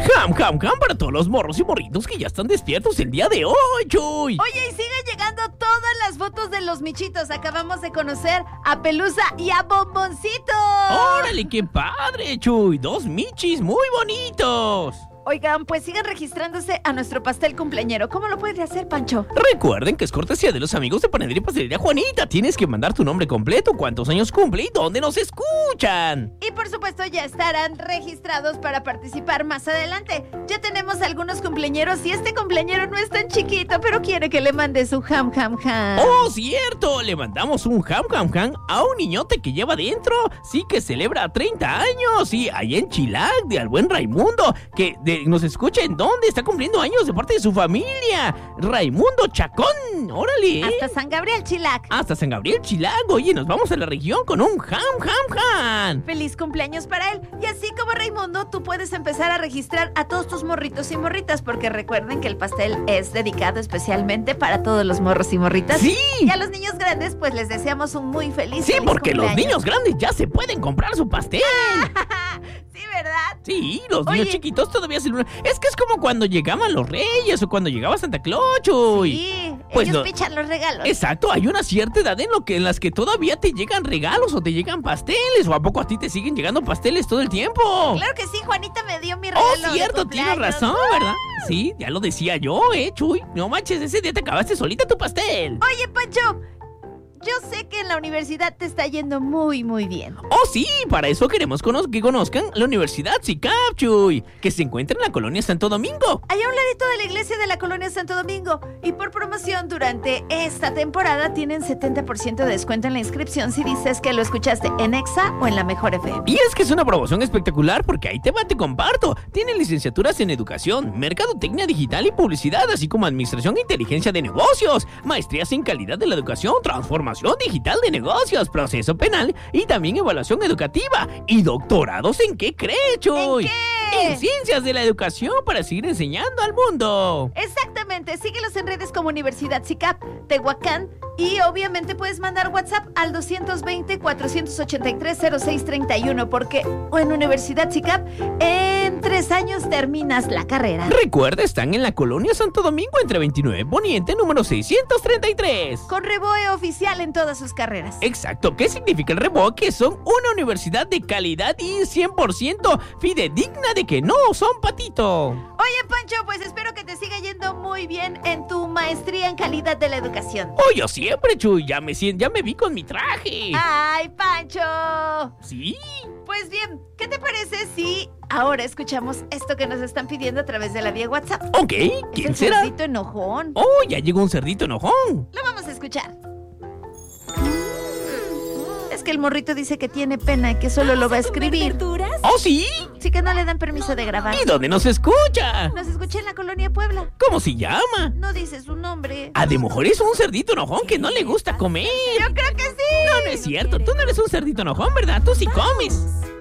Jam para todos los morros y morritos que ya están despiertos el día de hoy, Chuy. Oye, y siguen llegando todas las fotos de los michitos. Acabamos de conocer a Pelusa y a Bomboncito. ¡Órale, qué padre, Chuy! 2 michis muy bonitos. Oigan, pues sigan registrándose a nuestro pastel cumpleañero. ¿Cómo lo puede hacer, Pancho? Recuerden que es cortesía de los amigos de Panadería y Pastelería Juanita. Tienes que mandar tu nombre completo, cuántos años cumple y dónde nos escuchan. Y por supuesto ya estarán registrados para participar más adelante. Ya tenemos algunos cumpleañeros y este cumpleañero no es tan chiquito, pero quiere que le mande su jam. ¡Oh, cierto! Le mandamos un jam a un niñote que lleva dentro. Sí, que celebra 30 años. Sí, ahí en Chilac, de al buen Raimundo, que nos escucha en dónde está cumpliendo años de parte de su familia. Raimundo Chacón, órale. Hasta San Gabriel Chilac. Hasta San Gabriel Chilac. Oye, nos vamos a la región con un jam. Feliz cumpleaños para él. Y así como Raimundo, tú puedes empezar a registrar a todos tus morritos y morritas, porque recuerden que el pastel es dedicado especialmente para todos los morros y morritas. Sí. Y a los niños grandes, pues les deseamos un muy feliz Sí, porque cumpleaños. los niños grandes ya se pueden comprar su pastel. Sí, ¿verdad? Sí, los niños chiquitos todavía se... Es que es como cuando llegaban los reyes o cuando llegaba Santa Claus, Chuy. Sí, Pues ellos no. pichan los regalos. Exacto, hay una cierta edad en las que todavía te llegan regalos o te llegan pasteles. ¿O a poco a ti te siguen llegando pasteles todo el tiempo? Claro que sí, Juanita me dio mi regalo. Oh, cierto, de tienes cumpleaños. razón, ¿verdad? Sí, ya lo decía yo, Chuy. No manches, ese día te acabaste solita tu pastel. Oye, Pancho, yo sé que en la universidad te está yendo muy bien. Oh, sí, para eso queremos que conozcan la Universidad SICAP, Chuy, que se encuentra en la colonia Santo Domingo. Allá a un ladito de la iglesia de la colonia Santo Domingo. Y por promoción durante esta temporada tienen 70% de descuento en la inscripción si dices que lo escuchaste en Exa o en la Mejor FM. Y es que es una promoción espectacular porque ahí te comparto. Tienen licenciaturas en educación, mercadotecnia digital y publicidad, así como administración e inteligencia de negocios, maestrías en calidad de la educación, transformación digital de negocios, proceso penal y también evaluación educativa. ¿Y doctorados en qué crees, Chuy? ¿En qué? En ciencias de la educación para seguir enseñando al mundo. Exactamente, síguelos en redes como Universidad SICAP, Tehuacán, y obviamente puedes mandar WhatsApp al 220-483-0631 porque en Universidad SICAP en 3 años terminas la carrera. Recuerda, están en la colonia Santo Domingo entre 29 Poniente número 633. Con Reboe oficial en todas sus carreras. Exacto, ¿qué significa el Reboe? Que son una universidad de calidad y 100% fidedigna de que no son patito. Oye, Pancho, pues espero que te siga yendo muy bien en tu maestría en calidad de la educación. Oh, yo siempre, Chuy, ya me vi con mi traje. ¡Ay, Pancho! ¿Sí? Pues bien, ¿qué te parece si ahora escuchamos esto que nos están pidiendo a través de la vía WhatsApp? Ok, Es ¿quién el será? cerdito enojón. Oh, ya llegó un cerdito enojón. Lo vamos a escuchar. Es que el morrito dice que tiene pena y que solo lo va a escribir. ¿Oh, sí? Sí que no le dan permiso de grabar. ¿Y dónde nos escucha? Nos escucha en la colonia Puebla. ¿Cómo se llama? No dice su nombre. A lo mejor es un cerdito enojón que no le gusta comer. Yo creo que sí. No, no es cierto. Tú no eres un cerdito enojón, ¿verdad? Tú sí comes.